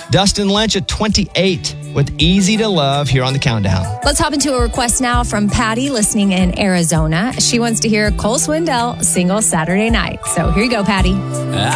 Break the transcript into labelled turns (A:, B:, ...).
A: Dustin Lynch at 28 with Easy to Love here on the Countdown.
B: Let's hop into a request now from Patty listening in Arizona. She wants to hear Cole Swindell single Saturday Night. So here you go, Patty.